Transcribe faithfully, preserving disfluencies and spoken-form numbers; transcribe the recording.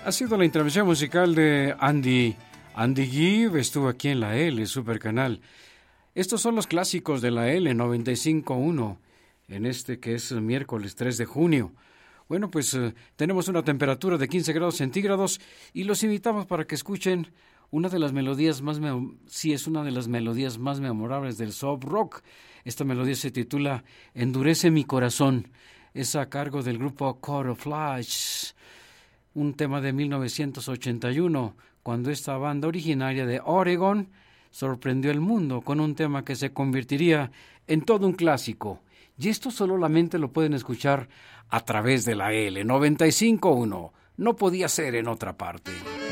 Ha sido la intervención musical de Andy. Andy Gibb estuvo aquí en la L, Super Canal. Estos son los clásicos de la L noventa y cinco punto uno, en este que es miércoles tres de junio. Bueno, pues eh, tenemos una temperatura de quince grados centígrados y los invitamos para que escuchen una de las melodías más, me- sí, es una de las melodías más memorables del soft rock. Esta melodía se titula Endurece mi corazón. Es a cargo del grupo Code of Flash. Un tema de mil novecientos ochenta y uno, cuando esta banda originaria de Oregon sorprendió al mundo con un tema que se convertiría en todo un clásico. Y esto solamente lo pueden escuchar a través de la L noventa y cinco punto uno. No podía ser en otra parte.